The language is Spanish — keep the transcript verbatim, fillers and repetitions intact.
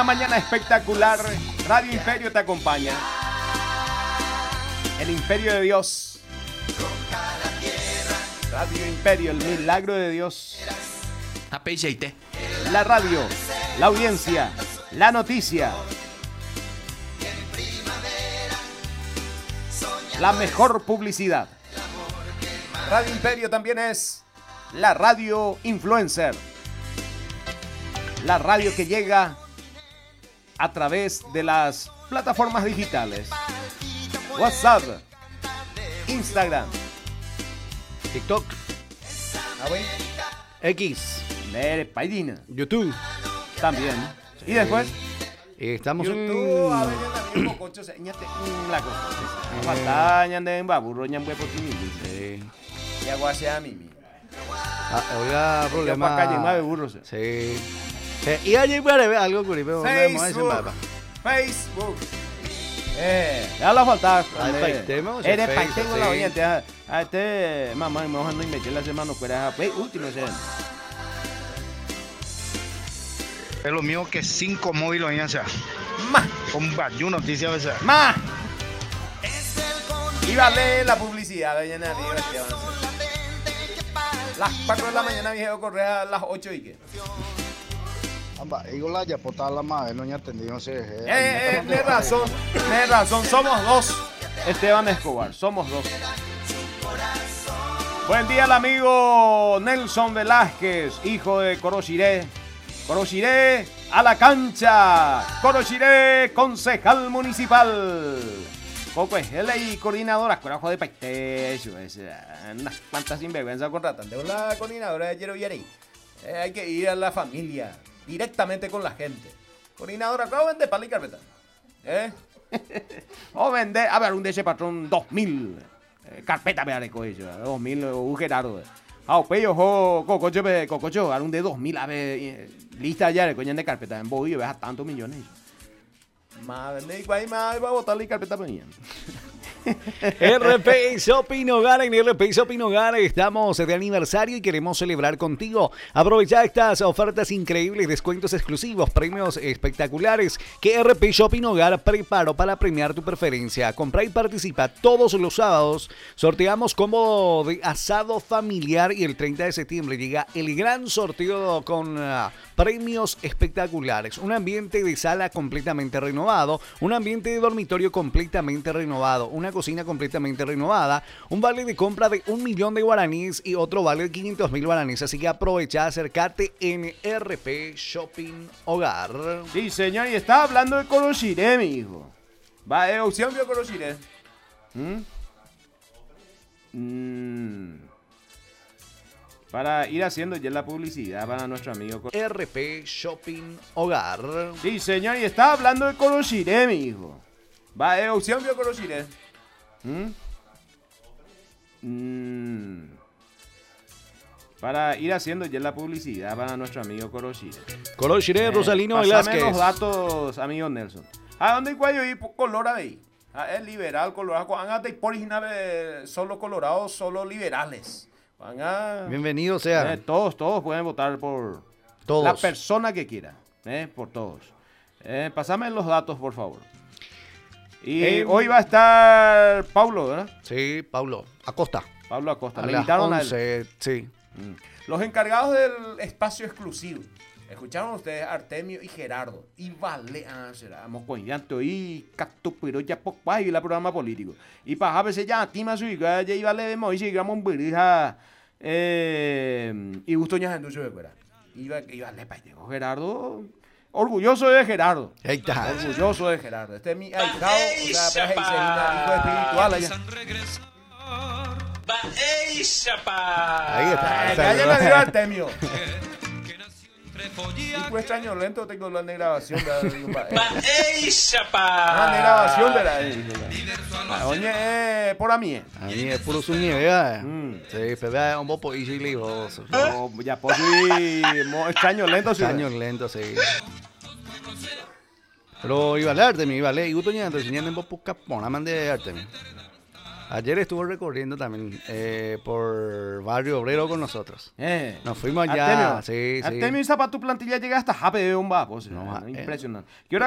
Una mañana espectacular, Radio Imperio te acompaña. El Imperio de Dios. Radio Imperio, el milagro de Dios. La radio, la audiencia, la noticia. La mejor publicidad. Radio Imperio también es la radio influencer. La radio que llega a través de las plataformas digitales. WhatsApp, Instagram, TikTok, X, YouTube también. Y después eh, estamos YouTube, a ver, en la cocho, señate, la cosa. Falta ñande en baburo, ñambe por ti. sí. Y hago hacia mimi. Ah, oiga, problema. Para calle más de burros. Sí. Eh, y allí para ver algo que pero Facebook. Facebook. Eh, ya la falta. Paitemos, Eres Facebook, paitemos la sí. oyente. A a este mamá, me ojan no inventé la semana fuera. Pues último ese. Es lo mío que cinco móviles ya sea. Más. Con Bayou Noticias a veces. Más. Y vale la publicidad de mañana arriba. Las cuatro de la mañana viejo corre a las ocho y qué. Amba, digo la ya potada la madre, no ya entendí, no sé. Eh, eh, tienes razón, tienes razón, somos dos. Esteban Escobar, somos dos. Buen día al amigo Nelson Velázquez, hijo de Corochiré. Corochiré a la cancha. Corochiré, concejal municipal. Poco es él y coordinadora, corajo de paite, eso es. Unas cuantas sinvergüenza contratan. De la coordinadora de Yero Yeri. Eh, hay que ir a la familia, directamente con la gente. Coordinadora, ¿cómo vende pala y carpeta? ¿Eh? O vende, a ver, un de ese patrón, dos mil. Eh, carpeta me haré con ello, dos mil, un Gerardo. Ah, peyo, jo, cococho, cococho, un de dos mil, a ver, eh, lista ya de coña de carpeta. En Bobillo, ves a tantos millones. Más vende igual, más va a botar la carpeta para mí. R P Shopping Hogar. En R P Shopping Hogar estamos de aniversario y queremos celebrar contigo. Aprovecha estas ofertas increíbles, descuentos exclusivos, premios espectaculares que R P Shopping Hogar preparó para premiar tu preferencia. Compra y participa todos los sábados. Sorteamos combo de asado familiar y el treinta de septiembre llega el gran sorteo con uh, premios espectaculares. Un ambiente de sala completamente renovado, un ambiente de dormitorio completamente renovado, una cocina completamente renovada, un vale de compra de un millón de guaraníes y otro vale de quinientos mil guaraníes. Así que aprovecha, acércate en R P Shopping Hogar. Sí, señor, y estaba hablando de Corochiré, mi hijo. Va, eh, opción vio Corochiré. ¿Mm? Mm. Para ir haciendo ya la publicidad para nuestro amigo R P Shopping Hogar. Sí, señor, y estaba hablando de Corochiré, mi hijo. Va, eh, opción vio Corochiré. ¿Mm? Mm. Para ir haciendo ya la publicidad para nuestro amigo Corochiré. Corochiré, eh, Rosalino Velázquez. Velázquez. Los datos, amigo Nelson. ¿A dónde cuello y color ahí? Ah, es liberal, colorado. Van de original, solo colorados, solo liberales. Van a, Bienvenido sea. Eh, todos, todos pueden votar por todos. La persona que quiera. Eh, por todos. Eh, pásame los datos, por favor. Y eh, hoy va a estar Paulo, ¿verdad? Sí, Paulo Acosta. Pablo Acosta. A Le las invitaron once, a él. sí. Mm. Los encargados del espacio exclusivo. Escucharon ustedes Artemio y Gerardo. Y vale, ah, será, mocoñanto y catupiro ya poco y la programa político. Y para a veces ya tima su hija, ya iba a leer y llegamos un berija eh, y gusto ya en de fuera. Iba, iba a leer Gerardo. Orgulloso de Gerardo. Ahí está. Orgulloso de Gerardo. Este es mi ahijado, o sea, hijo espiritual allá. Ahí está. Cállate, me dio Artemio. Y pues extraño lento tengo la grabación de la ah, de grabación de la oye, eh, por a mí. A mí es puro su nieve, mm. Sí, pero es un poco y lijoso. No, ya pues sí, extraño lento, sí. Extraño lento, sí. Pero iba a leerte, mi iba a leer. Y tú ya enseñando un poco capona, mande de arte. Ayer estuvo recorriendo también eh, por Barrio Obrero con nosotros. Eh. Nos fuimos allá. Artemio, Sí, sí. Artemio, esa para tu plantilla llega hasta Jape de un vapo. O sea, No, no, eh. impresionante. ¿Qué hora